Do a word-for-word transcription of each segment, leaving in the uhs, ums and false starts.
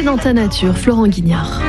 dans ta nature, Florent Guignard.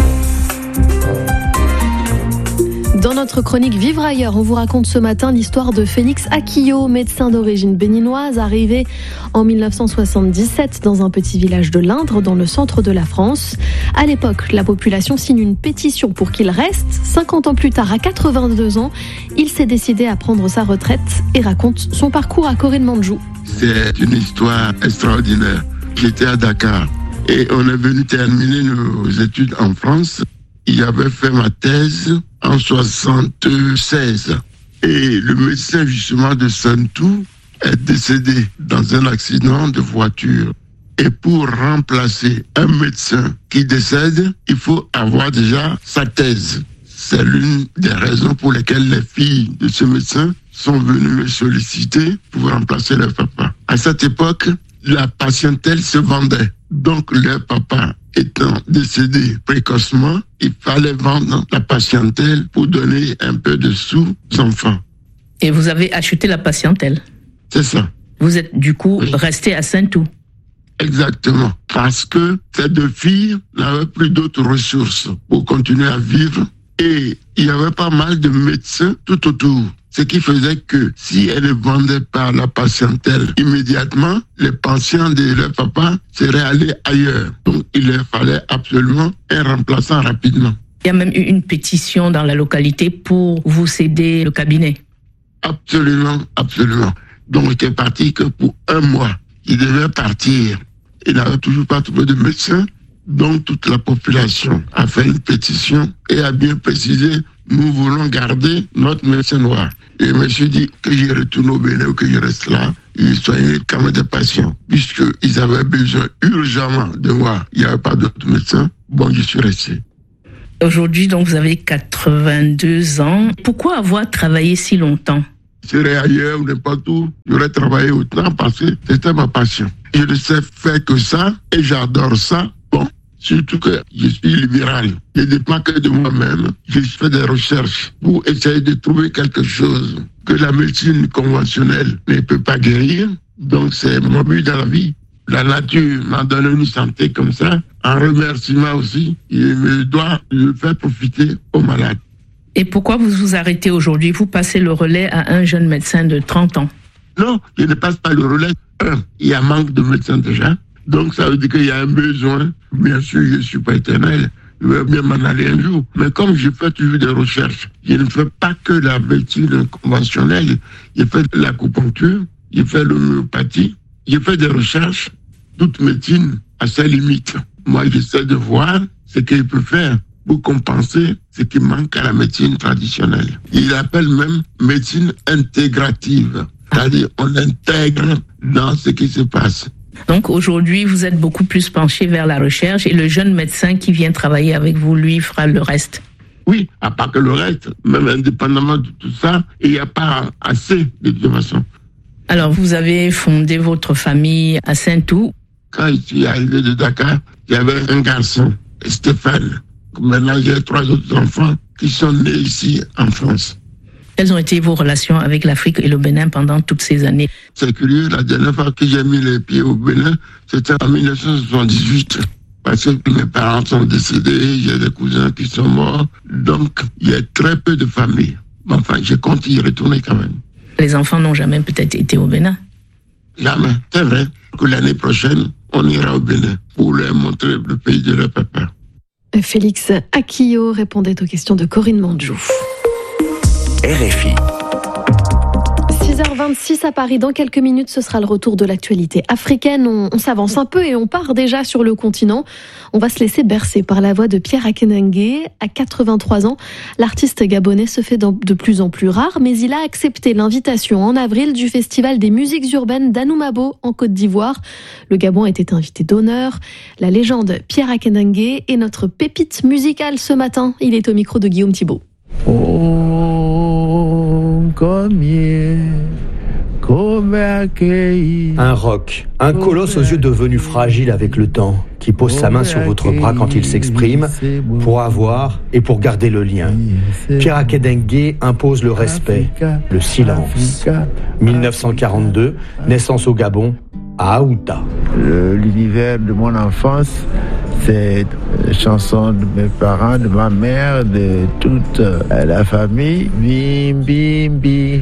Dans notre chronique Vivre ailleurs, on vous raconte ce matin l'histoire de Félix Akio, médecin d'origine béninoise, arrivé en dix-neuf cent soixante-dix-sept dans un petit village de l'Indre, dans le centre de la France. À l'époque, la population signe une pétition pour qu'il reste. cinquante ans plus tard, à quatre-vingt-deux ans, il s'est décidé à prendre sa retraite et raconte son parcours à Corinne Mandjou. C'est une histoire extraordinaire. J'étais à Dakar et on est venu terminer nos études en France. Il avait fait ma thèse en soixante-seize. Et le médecin justement de Santou est décédé dans un accident de voiture. Et pour remplacer un médecin qui décède, il faut avoir déjà sa thèse. C'est l'une des raisons pour lesquelles les filles de ce médecin sont venues me solliciter pour remplacer leur papa. À cette époque, la patientèle se vendait. Donc leur papa étant décédé précocement, il fallait vendre la patientèle pour donner un peu de sous aux enfants. Et vous avez acheté la patientèle? C'est ça. Vous êtes du coup oui. resté à Saint-Tout? Exactement. Parce que ces deux filles n'avaient plus d'autres ressources pour continuer à vivre. Et il y avait pas mal de médecins tout autour. Ce qui faisait que si elles ne vendaient pas la patientèle immédiatement, les patients de leur papa seraient allés ailleurs. Donc il leur fallait absolument un remplaçant rapidement. Il y a même eu une pétition dans la localité pour vous céder le cabinet. Absolument, absolument. Donc j'étais parti que pour un mois. Il devait partir. Il n'avait toujours pas trouvé de médecin. Donc toute la population a fait une pétition et a bien précisé: nous voulons garder notre médecin noir. Et je me suis dit que j'y retourne au Bénin ou que je reste là, ils soignaient quand même des patients, puisqu'ils avaient besoin urgemment de moi. Il n'y avait pas d'autres médecins. Bon, je suis resté. Aujourd'hui, donc, vous avez quatre-vingt-deux ans. Pourquoi avoir travaillé si longtemps? Je serais ailleurs ou n'importe où, j'aurais travaillé autant parce que c'était ma passion. Je ne sais faire que ça et j'adore ça. Bon. Surtout que je suis libéral. Je ne dépends que de moi-même. Je fais des recherches pour essayer de trouver quelque chose que la médecine conventionnelle ne peut pas guérir. Donc c'est mon but dans la vie. La nature m'a donné une santé comme ça. En remerciement aussi, je me dois le faire profiter aux malades. Et pourquoi vous vous arrêtez aujourd'hui? Vous passez le relais à un jeune médecin de trente ans. Non, je ne passe pas le relais. Un, il y a manque de médecins déjà. Donc ça veut dire qu'il y a un besoin. Bien sûr, je ne suis pas éternel. Je vais bien m'en aller un jour. Mais comme je fais toujours des recherches, je ne fais pas que la médecine conventionnelle. Je fais de l'acupuncture, je fais l'homéopathie, je fais des recherches. Toute médecine a ses limites. Moi, j'essaie de voir ce qu'il peut faire pour compenser ce qui manque à la médecine traditionnelle. Il appelle même médecine intégrative. C'est-à-dire on intègre dans ce qui se passe. Donc aujourd'hui, vous êtes beaucoup plus penché vers la recherche et le jeune médecin qui vient travailler avec vous, lui, fera le reste. Oui, à part que le reste, même indépendamment de tout ça, il n'y a pas assez de toute façon. Alors, vous avez fondé votre famille à Saint-Tout. Quand je suis arrivé de Dakar, il y avait un garçon, Stéphane. Maintenant, j'ai trois autres enfants qui sont nés ici en France. Quelles ont été vos relations avec l'Afrique et le Bénin pendant toutes ces années? C'est curieux, la dernière fois que j'ai mis les pieds au Bénin, c'était en dix-neuf cent soixante-dix-huit. Parce que mes parents sont décédés, j'ai des cousins qui sont morts. Donc, il y a très peu de familles. Enfin, je compte y retourner quand même. Les enfants n'ont jamais peut-être été au Bénin? Jamais. C'est vrai que l'année prochaine, on ira au Bénin pour leur montrer le pays de leur papa. Félix Akio répondait aux questions de Corinne Mandjou. R F I. six heures vingt-six à Paris. Dans quelques minutes, ce sera le retour de l'actualité africaine. On, on s'avance un peu et on part déjà sur le continent. On va se laisser bercer par la voix de Pierre Akenenge. À quatre-vingt-trois ans, l'artiste gabonais se fait de plus en plus rare, mais il a accepté l'invitation en avril du Festival des musiques urbaines d'Anoumabo en Côte d'Ivoire. Le Gabon était invité d'honneur. La légende Pierre Akenenge est notre pépite musicale ce matin. Il est au micro de Guillaume Thibault. Un rock, un colosse aux yeux devenus fragiles avec le temps, qui pose sa main sur votre bras quand il s'exprime, pour avoir et pour garder le lien. Pierre Akenenge impose le respect, le silence. dix-neuf cent quarante-deux, naissance au Gabon, à Aouta. Le, l'univers de mon enfance, ces chansons de mes parents, de ma mère, de toute la famille. Bim, bim, bim.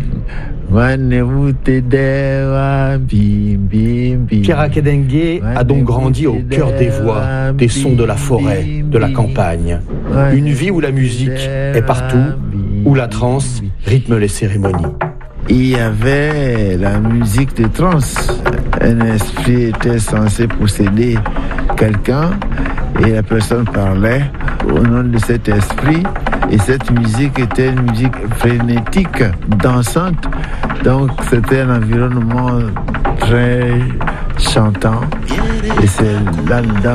Pierre Akedengue a donc grandi au cœur des voix, des sons de la forêt, de la campagne. Une vie où la musique est partout, où la trance rythme les cérémonies. Il y avait la musique de trance. Un esprit était censé posséder quelqu'un et la personne parlait au nom de cet esprit. Et cette musique était une musique frénétique, dansante. Donc c'était un environnement très chantant. Et c'est là-dedans